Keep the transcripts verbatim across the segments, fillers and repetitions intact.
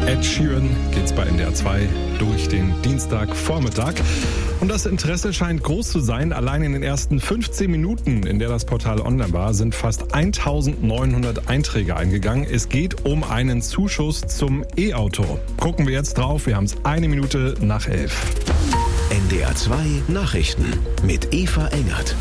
Ed Sheeran geht's bei N D R zwei durch den Dienstagvormittag. Und das Interesse scheint groß zu sein. Allein in den ersten fünfzehn Minuten, in der das Portal online war, sind fast eintausendneunhundert Einträge eingegangen. Es geht um einen Zuschuss zum E-Auto. Gucken wir jetzt drauf. Wir haben es eine Minute nach elf. N D R zwei Nachrichten mit Eva Engert.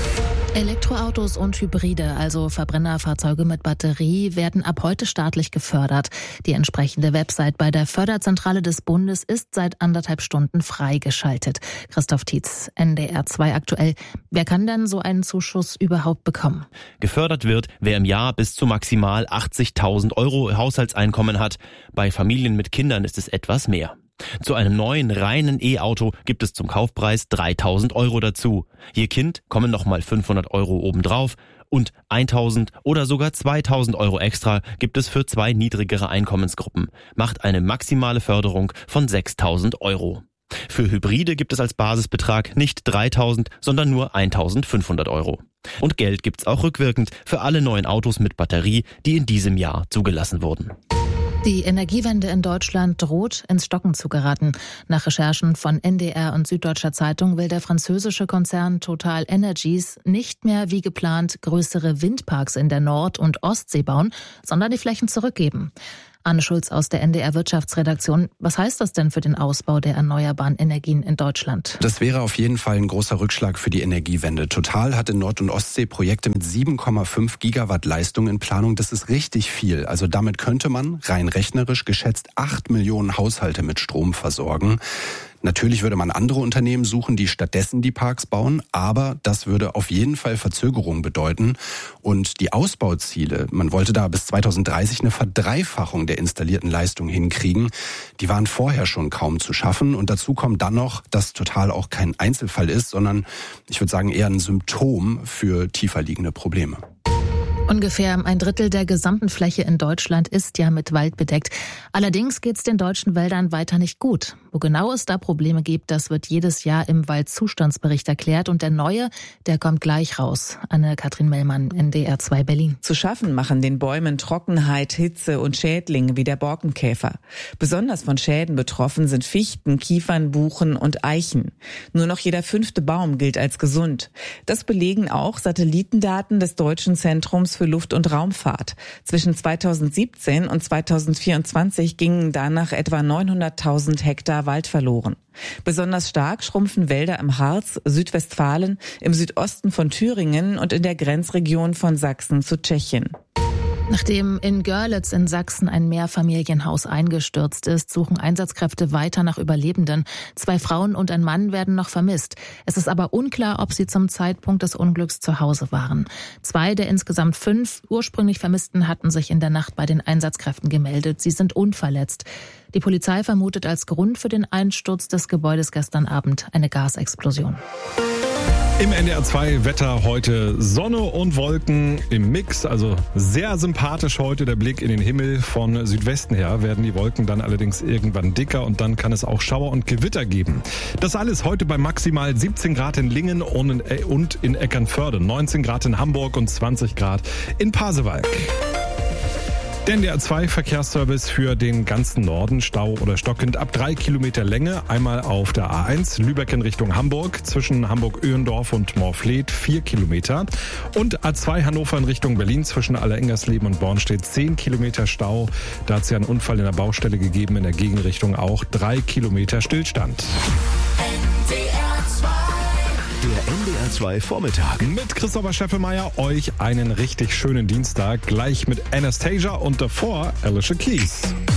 Elektroautos und Hybride, also Verbrennerfahrzeuge mit Batterie, werden ab heute staatlich gefördert. Die entsprechende Website bei der Förderzentrale des Bundes ist seit anderthalb Stunden freigeschaltet. Christoph Tietz, N D R zwei aktuell. Wer kann denn so einen Zuschuss überhaupt bekommen? Gefördert wird, wer im Jahr bis zu maximal achtzigtausend Euro Haushaltseinkommen hat. Bei Familien mit Kindern ist es etwas mehr. Zu einem neuen reinen E-Auto gibt es zum Kaufpreis dreitausend Euro dazu. Je Kind kommen nochmal fünfhundert Euro obendrauf und eintausend oder sogar zweitausend Euro extra gibt es für zwei niedrigere Einkommensgruppen. Macht eine maximale Förderung von sechstausend Euro. Für Hybride gibt es als Basisbetrag nicht dreitausend, sondern nur eintausendfünfhundert Euro. Und Geld gibt's auch rückwirkend für alle neuen Autos mit Batterie, die in diesem Jahr zugelassen wurden. Die Energiewende in Deutschland droht ins Stocken zu geraten. Nach Recherchen von N D R und Süddeutscher Zeitung will der französische Konzern Total Energies nicht mehr wie geplant größere Windparks in der Nord- und Ostsee bauen, sondern die Flächen zurückgeben. Anne Schulz aus der N D R Wirtschaftsredaktion. Was heißt das denn für den Ausbau der erneuerbaren Energien in Deutschland? Das wäre auf jeden Fall ein großer Rückschlag für die Energiewende. Total hat in Nord- und Ostsee Projekte mit sieben Komma fünf Gigawatt Leistung in Planung. Das ist richtig viel. Also damit könnte man rein rechnerisch geschätzt acht Millionen Haushalte mit Strom versorgen. Natürlich würde man andere Unternehmen suchen, die stattdessen die Parks bauen, aber das würde auf jeden Fall Verzögerung bedeuten. Und die Ausbauziele, man wollte da bis zweitausenddreißig eine Verdreifachung der installierten Leistung hinkriegen, die waren vorher schon kaum zu schaffen. Und dazu kommt dann noch, dass Total auch kein Einzelfall ist, sondern ich würde sagen eher ein Symptom für tiefer liegende Probleme. Ungefähr ein Drittel der gesamten Fläche in Deutschland ist ja mit Wald bedeckt. Allerdings geht es den deutschen Wäldern weiter nicht gut. Wo genau es da Probleme gibt, das wird jedes Jahr im Waldzustandsbericht erklärt. Und der neue, der kommt gleich raus. Anne-Kathrin Mellmann, N D R zwei Berlin. Zu schaffen machen den Bäumen Trockenheit, Hitze und Schädlinge wie der Borkenkäfer. Besonders von Schäden betroffen sind Fichten, Kiefern, Buchen und Eichen. Nur noch jeder fünfte Baum gilt als gesund. Das belegen auch Satellitendaten des Deutschen Zentrums für Luft- und Raumfahrt. Zwischen zweitausendsiebzehn und zweitausendvierundzwanzig gingen danach etwa neunhunderttausend Hektar Wald verloren. Besonders stark schrumpfen Wälder im Harz, Südwestfalen, im Südosten von Thüringen und in der Grenzregion von Sachsen zu Tschechien. Nachdem in Görlitz in Sachsen ein Mehrfamilienhaus eingestürzt ist, suchen Einsatzkräfte weiter nach Überlebenden. Zwei Frauen und ein Mann werden noch vermisst. Es ist aber unklar, ob sie zum Zeitpunkt des Unglücks zu Hause waren. Zwei der insgesamt fünf ursprünglich Vermissten hatten sich in der Nacht bei den Einsatzkräften gemeldet. Sie sind unverletzt. Die Polizei vermutet als Grund für den Einsturz des Gebäudes gestern Abend eine Gasexplosion. Im N D R zwei Wetter heute Sonne und Wolken im Mix, also sehr sympathisch heute der Blick in den Himmel. Von Südwesten her werden die Wolken dann allerdings irgendwann dicker und dann kann es auch Schauer und Gewitter geben. Das alles heute bei maximal siebzehn Grad in Lingen und in Eckernförde, neunzehn Grad in Hamburg und zwanzig Grad in Pasewalk. Der N D R zwei Verkehrsservice für den ganzen Norden, Stau oder stockend ab drei Kilometer Länge. Einmal auf der A eins, Lübeck in Richtung Hamburg, zwischen Hamburg-Öhendorf und Morfleet vier Kilometer. Und A zwei Hannover in Richtung Berlin, zwischen Allerengersleben und Bornstedt zehn Kilometer Stau. Da hat es ja einen Unfall in der Baustelle gegeben, in der Gegenrichtung auch drei Kilometer Stillstand. Der N D R zwei Vormittag. Mit Christopher Scheffelmeier euch einen richtig schönen Dienstag. Gleich mit Anastasia und davor Alicia Keys.